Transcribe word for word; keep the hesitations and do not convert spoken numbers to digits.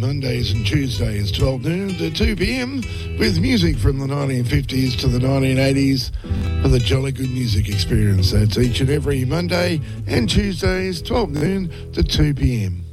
Mondays and Tuesdays, twelve noon to two p.m, with music from the nineteen fifties to the nineteen eighties for the Jolly Good Music Experience. That's each and every Monday and Tuesdays, twelve noon to two p.m.